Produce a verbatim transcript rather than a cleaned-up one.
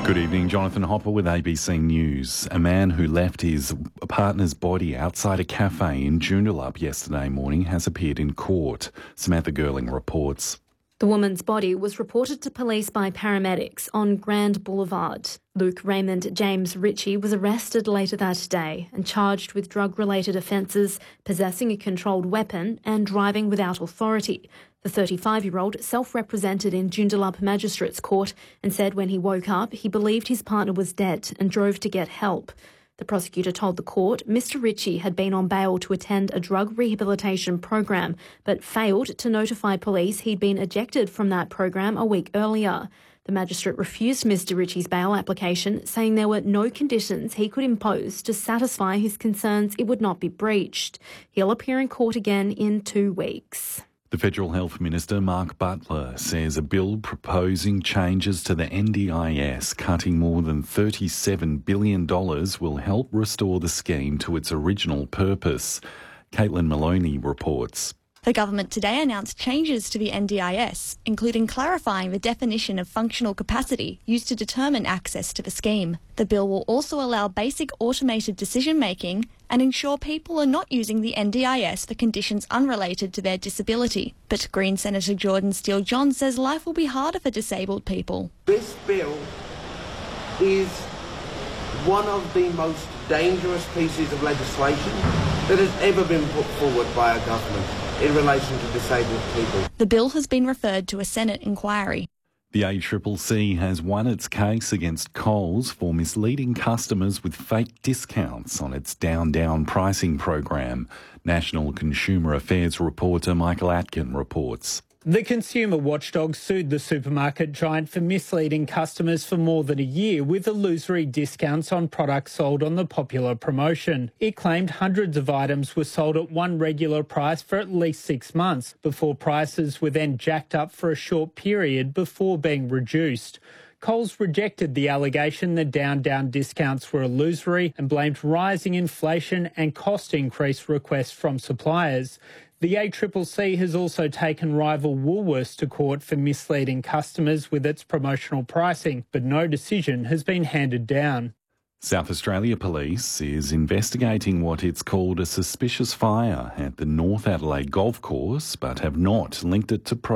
Good evening, Jonathan Hopper with A B C News. A man who left his partner's body outside a cafe in Joondalup yesterday morning has appeared in court. Samantha Gerling reports. The woman's body was reported to police by paramedics on Grand Boulevard. Luke Raymond James Ritchie was arrested later that day and charged with drug-related offences, possessing a controlled weapon and driving without authority. The thirty-five-year-old self-represented in Joondalup Magistrates Court and said when he woke up he believed his partner was dead and drove to get help. The prosecutor told the court Mister Ritchie had been on bail to attend a drug rehabilitation program but failed to notify police he'd been ejected from that program a week earlier. The magistrate refused Mister Ritchie's bail application, saying there were no conditions he could impose to satisfy his concerns it would not be breached. He'll appear in court again in two weeks. The Federal Health Minister, Mark Butler, says a bill proposing changes to the N D I S, cutting more than thirty-seven billion dollars, will help restore the scheme to its original purpose. Caitlin Maloney reports. The government today announced changes to the N D I S, including clarifying the definition of functional capacity used to determine access to the scheme. The bill will also allow basic automated decision-making and ensure people are not using the N D I S for conditions unrelated to their disability. But Green Senator Jordan Steele-John says life will be harder for disabled people. This bill is one of the most dangerous pieces of legislation that has ever been put forward by a government in relation to disabled people. The bill has been referred to a Senate inquiry. The A C C C has won its case against Coles for misleading customers with fake discounts on its Down Down pricing program. National Consumer Affairs reporter Michael Atkin reports. The consumer watchdog sued the supermarket giant for misleading customers for more than a year with illusory discounts on products sold on the popular promotion. It claimed hundreds of items were sold at one regular price for at least six months before prices were then jacked up for a short period before being reduced. Coles rejected the allegation that Down Down discounts were illusory and blamed rising inflation and cost increase requests from suppliers. The A C C C has also taken rival Woolworths to court for misleading customers with its promotional pricing, but no decision has been handed down. South Australia Police is investigating what it's called a suspicious fire at the North Adelaide Golf Course, but have not linked it to pro